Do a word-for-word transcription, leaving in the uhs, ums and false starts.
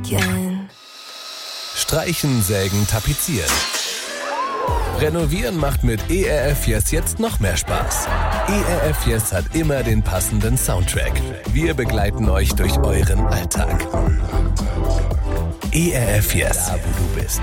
again. Streichen, sägen, tapezieren. Renovieren macht mit E R F Yes jetzt noch mehr Spaß. E R F Yes hat immer den passenden Soundtrack. Wir begleiten euch durch euren Alltag. E R F Yes, da wo du bist.